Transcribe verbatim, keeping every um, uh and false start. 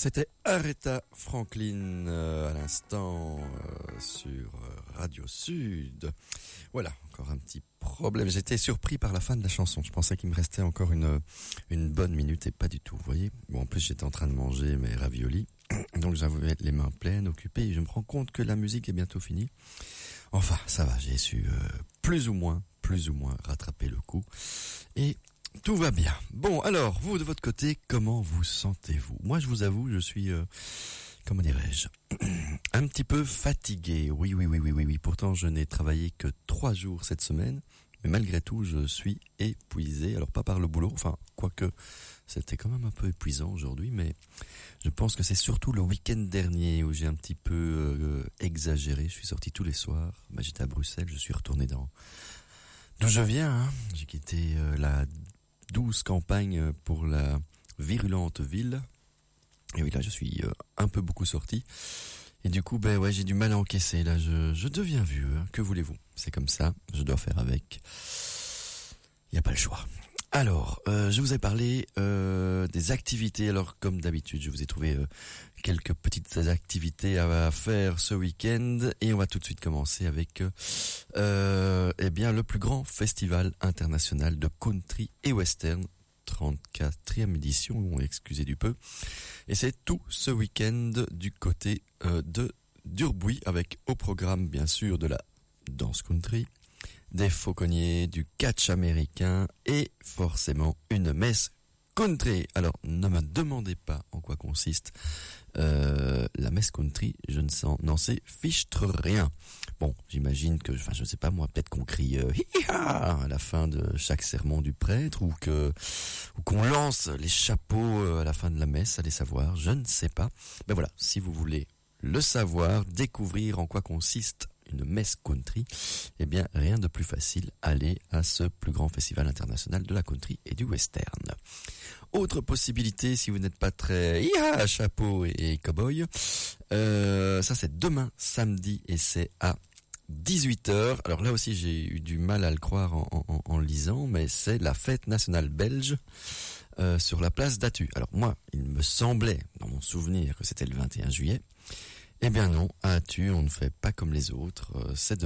C'était Aretha Franklin euh, à l'instant euh, sur euh, Radio Sud. Voilà, encore un petit problème. J'étais surpris par la fin de la chanson. Je pensais qu'il me restait encore une, une bonne minute et pas du tout, vous voyez. Bon, en plus, j'étais en train de manger mes raviolis. Donc j'avais les mains pleines, occupées, et je me rends compte que la musique est bientôt finie. Enfin, ça va, j'ai su euh, plus ou moins, plus ou moins rattraper le coup. Et tout va bien. Bon, alors, vous, de votre côté, comment vous sentez-vous ? Moi, je vous avoue, je suis, euh, comment dirais-je, un petit peu fatigué. Oui, oui, oui, oui, oui, oui. Pourtant, je n'ai travaillé que trois jours cette semaine. Mais malgré tout, je suis épuisé. Alors, pas par le boulot, enfin, quoique, c'était quand même un peu épuisant aujourd'hui, mais je pense que c'est surtout le week-end dernier où j'ai un petit peu euh, exagéré. Je suis sorti tous les soirs. Bah, j'étais à Bruxelles, je suis retourné dans... d'où je viens, hein. J'ai quitté euh, la douce campagne pour la virulente ville. Et oui, là, je suis euh, un peu beaucoup sorti. Et du coup, ben ouais, j'ai du mal à encaisser. Là, je, je deviens vieux. Hein. Que voulez-vous ? C'est comme ça. Je dois faire avec. Il n'y a pas le choix. Alors, euh, je vous ai parlé euh, des activités. Alors, comme d'habitude, je vous ai trouvé euh, quelques petites activités à, à faire ce week-end. Et on va tout de suite commencer avec euh, eh bien, le plus grand festival international de country et western. trente-quatrième édition, excusez du peu. Et c'est tout ce week-end du côté euh, de Durbuy, avec au programme, bien sûr, de la danse country, des fauconniers, du catch américain et forcément une messe country. Alors, ne me demandez pas en quoi consiste euh, la messe country, je ne sais, n'en sais fichtre rien. Bon, j'imagine que, enfin, je ne sais pas moi, peut-être qu'on crie euh, hi-ha à la fin de chaque sermon du prêtre, ou que, ou qu'on lance les chapeaux à la fin de la messe, allez savoir, je ne sais pas. Ben voilà, si vous voulez le savoir, découvrir en quoi consiste une messe country, eh bien, rien de plus facile, allez à ce plus grand festival international de la country et du western. Autre possibilité, si vous n'êtes pas très yeah, chapeau et, et cow-boy, euh, ça c'est demain samedi et c'est à dix-huit heures. Alors là aussi j'ai eu du mal à le croire en, en, en lisant, mais c'est la fête nationale belge euh, sur la place d'Attu. Alors moi, il me semblait, dans mon souvenir, que c'était le vingt et un juillet. Eh bien non, à Attu, on ne fait pas comme les autres, euh, c'est